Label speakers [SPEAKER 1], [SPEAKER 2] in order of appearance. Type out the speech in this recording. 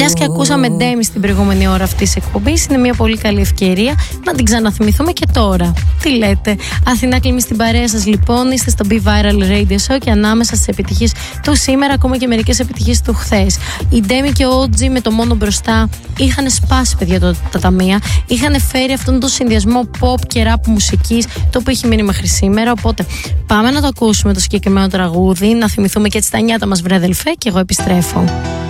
[SPEAKER 1] Μιας και ακούσαμε Ντέμι στην προηγούμενη ώρα αυτής της εκπομπής, είναι μια πολύ καλή ευκαιρία να την ξαναθυμηθούμε και τώρα. Τι λέτε? Αθηνά Κλίμη στην παρέα σας λοιπόν. Είστε στο Be Viral Radio Show και ανάμεσα στις επιτυχίες του σήμερα, ακόμα και μερικές επιτυχίες του χθες. Η Ντέμι και ο OG με το μόνο μπροστά είχαν σπάσει, παιδιά, τα ταμεία. Είχαν φέρει αυτόν τον συνδυασμό pop και rap μουσικής, το που έχει μείνει μέχρι σήμερα. Οπότε πάμε να το ακούσουμε το συγκεκριμένο τραγούδι, να θυμηθούμε και έτσι τα νιάτα μας, βρε αδελφέ, και εγώ επιστρέφω.